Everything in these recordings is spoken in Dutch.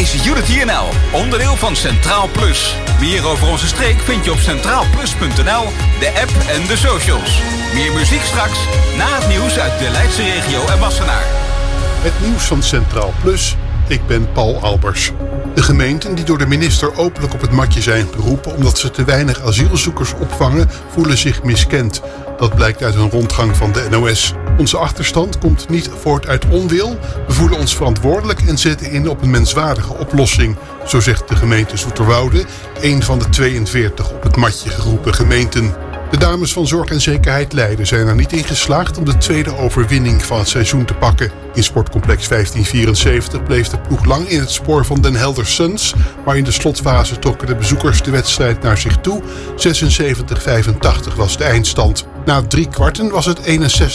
is Unity NL, onderdeel van Centraal Plus. Meer over onze streek vind je op centraalplus.nl, de app en de socials. Meer muziek straks, na het nieuws uit de Leidse regio en Wassenaar. Het nieuws van Centraal Plus. Ik ben Paul Albers. De gemeenten die door de minister openlijk op het matje zijn geroepen omdat ze te weinig asielzoekers opvangen, voelen zich miskend. Dat blijkt uit een rondgang van de NOS. Onze achterstand komt niet voort uit onwil. We voelen ons verantwoordelijk en zetten in op een menswaardige oplossing. Zo zegt de gemeente Zoeterwoude, een van de 42 op het matje geroepen gemeenten. De dames van Zorg en Zekerheid Leiden zijn er niet in geslaagd om de tweede overwinning van het seizoen te pakken. In sportcomplex 1574 bleef de ploeg lang in het spoor van Den Helder Suns, maar in de slotfase trokken de bezoekers de wedstrijd naar zich toe. 76-85 was de eindstand. Na 3 kwarten was het 61-61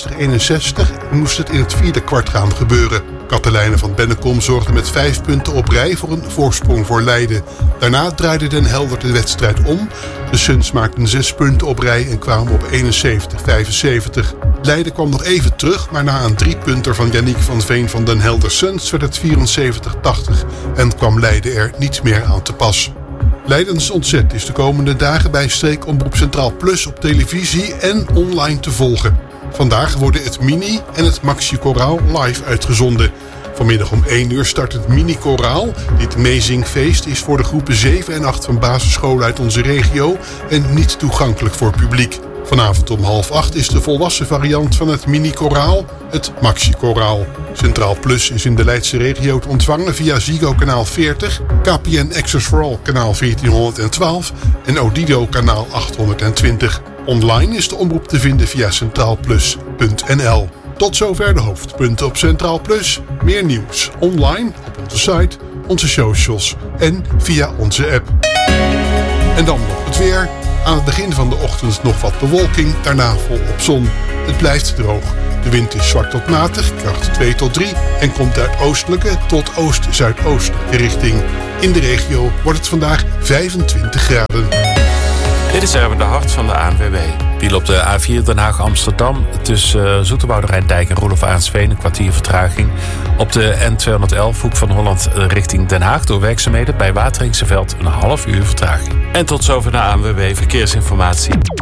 en moest het in het 4e kwart gaan gebeuren. Katelijne van Bennekom zorgde met 5 punten op rij voor een voorsprong voor Leiden. Daarna draaide Den Helder de wedstrijd om. De Suns maakten 6 punten op rij en kwamen op 71-75. Leiden kwam nog even terug, maar na een 3-punter van Yannick van Veen van Den Helder Suns werd het 74-80 en kwam Leiden er niet meer aan te pas. Leidens ontzet is de komende dagen bij Streekomroep Centraal Plus op televisie en online te volgen. Vandaag worden het Mini en het Maxi Koraal live uitgezonden. Vanmiddag om 1 uur start het Mini Koraal. Dit meezingfeest is voor de groepen 7 en 8 van basisscholen uit onze regio en niet toegankelijk voor publiek. Vanavond om 7:30 is de volwassen variant van het Mini Koraal, het Maxi Koraal. Centraal Plus is in de Leidse regio te ontvangen via Ziggo kanaal 40, KPN Access for All kanaal 1412 en Odido kanaal 820. Online is de omroep te vinden via centraalplus.nl. Tot zover de hoofdpunten op Centraal Plus. Meer nieuws online op onze site, onze socials en via onze app. En dan nog het weer. Aan het begin van de ochtend nog wat bewolking, daarna volop zon. Het blijft droog. De wind is zwak tot matig, kracht 2 tot 3 en komt uit oostelijke tot oost-zuidoostelijke richting. In de regio wordt het vandaag 25 graden. Dit is Erwin de Hart van de ANWB. Viel op de A4 Den Haag-Amsterdam tussen Zoeterwoude Rijndijk en Roelof Aartsveen een kwartier vertraging. Op de N211 Hoek van Holland richting Den Haag door werkzaamheden bij Wateringse Veld een half uur vertraging. En tot zover de ANWB Verkeersinformatie.